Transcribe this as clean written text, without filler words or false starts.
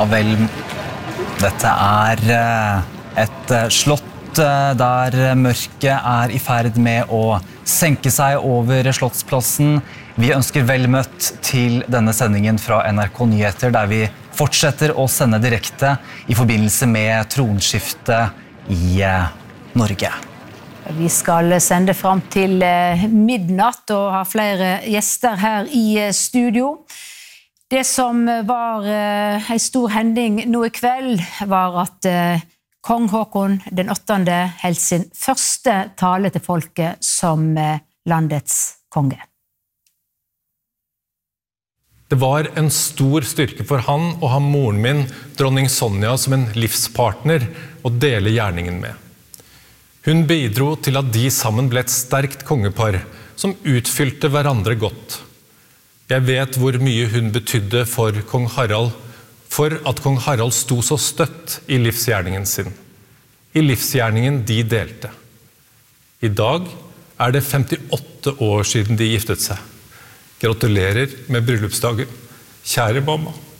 vel, dette et slott der mørket I ferd med å senke seg over Slottsplassen. Vi ønsker vel møtt til denne sendingen fra NRK Nyheter, der vi fortsetter å sende direkte I forbindelse med tronskiftet I Norge. Vi skal sende fram til midnatt og ha flere gjester her I studio. Det som var en stor hending nå I kveld var at Kong Haakon den 8. held sin første tale til folket som landets konge. Det var en stor styrke for han å ha moren min, dronning Sonja, som en livspartner å dele gjerningen med. Hun bidro til at de sammen ble et sterkt kongepar som utfylte hverandre godt. Jeg vet hvor mye hun betydde for kong Harald, for at kong Harald sto så støtt I livsgjerningen sin. I livsgjerningen de delte. I dag det 58 år siden de giftet seg. Gratulerer med bryllupsdagen, kjære mamma.